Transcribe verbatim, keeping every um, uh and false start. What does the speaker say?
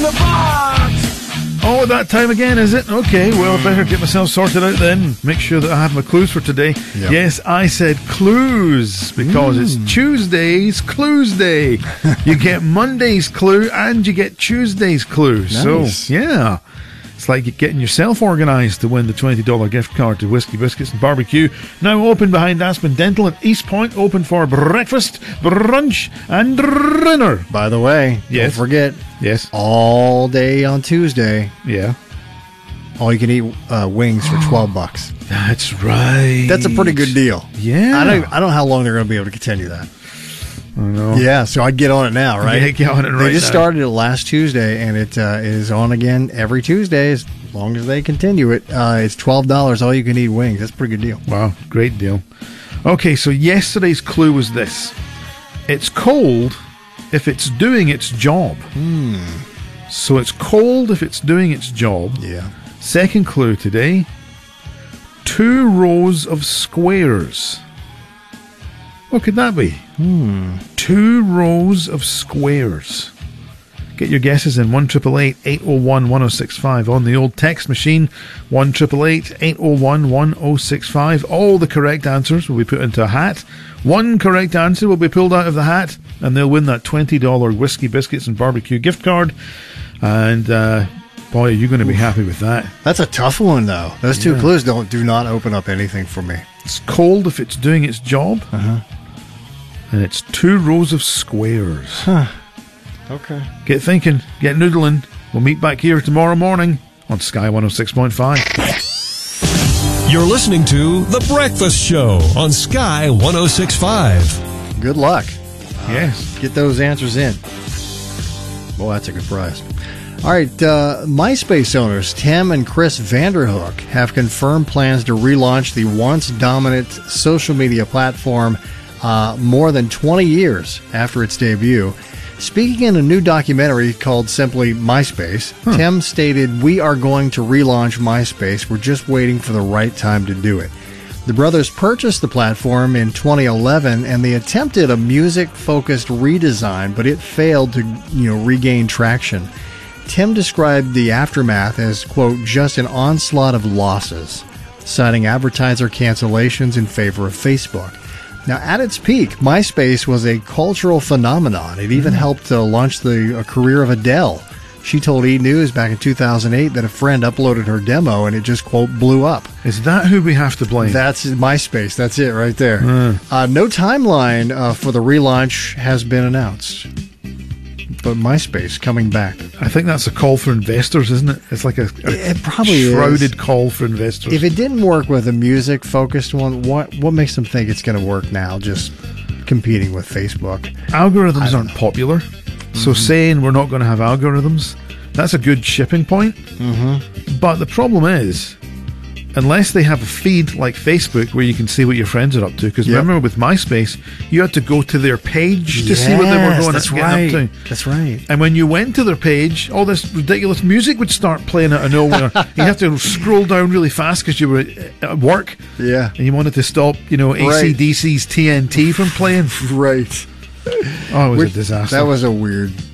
the box. Oh, that time again, is it? Okay, well, I better get myself sorted out then. Make sure that I have my clues for today. Yep. Yes, I said clues because mm. it's Tuesday's Clues Day. You get Monday's clue and you get Tuesday's clue. Nice. So, yeah. It's like getting yourself organised to win the twenty dollars gift card to Whiskey Biscuits and Barbecue. Now open behind Aspen Dental at East Point. Open for breakfast, brunch and dinner. By the way, yes. don't forget, yes, all day on Tuesday, yeah, all you can eat uh, wings for twelve bucks. That's right. That's a pretty good deal. Yeah. I don't, I don't know how long they're going to be able to continue that. I know. Yeah, so I'd get on it now, right? Yeah, get on it right They just now. started it last Tuesday, and it uh, is on again every Tuesday as long as they continue it. Uh, it's twelve dollars, all you can eat wings. That's a pretty good deal. Wow, great deal. Okay, so yesterday's clue was this. It's cold if it's doing its job. Hmm. So it's cold if it's doing its job. Yeah. Second clue today. Two rows of squares. What could that be? Hmm. Two rows of squares. Get your guesses in one eight eight eight, eight oh one, one oh six five on the old text machine. one eight eight eight, eight oh one, one oh six five. All the correct answers will be put into a hat. One correct answer will be pulled out of the hat, and they'll win that twenty dollars Whiskey Biscuits and Barbecue gift card. And uh, boy, are you going to be happy with that. That's a tough one, though. Those two Yeah. clues don't do not open up anything for me. It's cold if it's doing its job. Uh-huh. And it's two rows of squares. Huh. Okay. Get thinking. Get noodling. We'll meet back here tomorrow morning on Sky one oh six point five. You're listening to The Breakfast Show on Sky one oh six point five. Good luck. Yes. Get those answers in. Well, that's a good prize. All right, uh, MySpace owners Tim and Chris Vanderhook have confirmed plans to relaunch the once dominant social media platform uh, more than twenty years after its debut. Speaking in a new documentary called simply MySpace, huh. Tim stated, "We are going to relaunch MySpace. We're just waiting for the right time to do it." The brothers purchased the platform in twenty eleven, and they attempted a music-focused redesign, but it failed to, you know, regain traction. Tim described the aftermath as, quote, just an onslaught of losses, citing advertiser cancellations in favor of Facebook. Now, at its peak, MySpace was a cultural phenomenon. It even mm. helped to launch the a career of Adele. She told E! News back in two thousand eight that a friend uploaded her demo and it just, quote, blew up. Is that who we have to blame? That's MySpace. That's it right there. Mm. Uh, no timeline uh, for the relaunch has been announced. But MySpace coming back. I think that's a call for investors, isn't it? It's like a, a it probably shrouded is. call for investors. If it didn't work with a music-focused one, what what makes them think it's going to work now, just competing with Facebook? Algorithms aren't know. popular. So mm-hmm. saying we're not going to have algorithms, that's a good shipping point. Mm-hmm. But the problem is, unless they have a feed like Facebook where you can see what your friends are up to, because yep. remember with MySpace, you had to go to their page to yes, see what they were going that's to get right. up to. That's right. And when you went to their page, all this ridiculous music would start playing out of nowhere. You have to scroll down really fast because you were at work. Yeah. And you wanted to stop, you know, A C D C's T N T from playing. Right. Oh, it was We're, a disaster. That was a weird